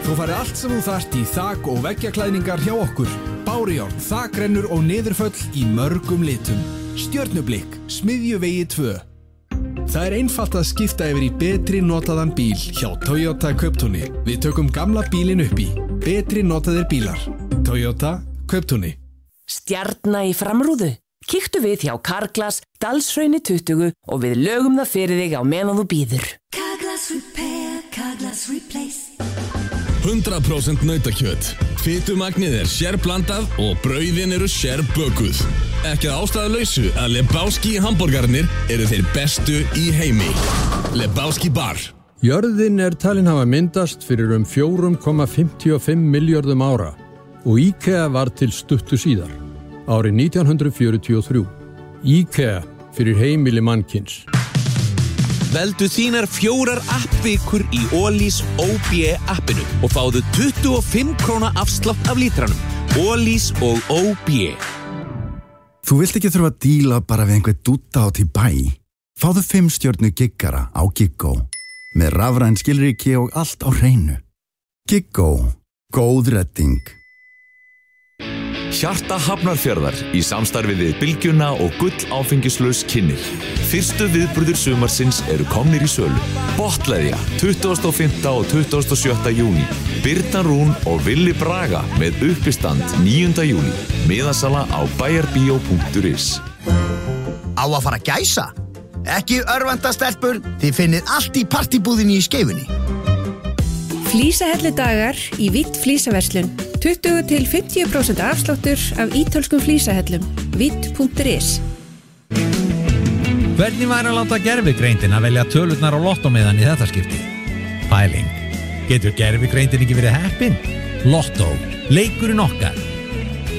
Þú færð allt sem þú þarft í þak- og veggjaklæðningar hjá okkur. Bárujárn, þakrennur og niðurföll í mörgum litum. Stjörnublikk, Smiðjuvegi 2. Það er einfalt að skipta yfir í betri notaðan bíl hjá Toyota Kauptúni. Við tökum gamla bílinn upp í. Betri notaðir bílar. Toyota Kauptúni. Stjarna í framrúðu. Kíktu við hjá Carglass, Dalshrauni 20 og við lögum það fyrir þig á meðan þú bíður. Carglass Repair, Carglass Replace. 100% nautakjöt. Fitumagnið er sérblandað og brauðin eru sérbökuð. Ekki að ástæðulausu að Lebowski hamborgarnir eru þeir bestu í heimi. Lebowski Bar. Jörðin er talin hafa myndast fyrir 4,55 milljörðum ára og IKEA var til stuttu síðar, árið 1943. IKEA fyrir heimili mannkyns. Veldu þínar 4 appvikur í Ólís OB appinu og fáðu 25 króna afslátt af lítranum. Ólís og OB. Þú vilt ekki þurfa að díla bara við einhver dúta át í bæ. Fáðu 5 stjörnu giggara á Giggó. Með rafræn skilríki og allt á hreinu. Giggó. Góð redding. Hjarta Hafnarfjarðar í samstarfi við Bylgjuna og Gull áfengislaus kynnir. Fyrstu viðburðir sumarsins eru komnir í sölu. Botleðja 25. og 27. júní. Birna Rún og Villi Braga með uppistand 9. júní. Miðasala á bæjarbíó.is. Á að fara að gæsa? Ekki örvænta stelpur, þið finnið allt í partibúðinni í Skeifunni. Flísahelludagar í Vitt flísaverslun. 20-50% afsláttur af ítölskum flísahellum. Vitt.is. Hvernig væri að láta gervigreindin að velja tölurnar á lottómiðan í þetta skipti? Pæling. Getur gervigreindin ekki verið heppin? Lottó. Leikurinn okkar.